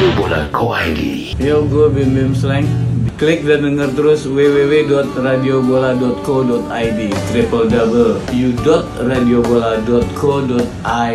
radiobola.co.id. Yo, gue Bim Bim Slang. Klik dan denger terus www.radiobola.co.id www.radiobola.co.id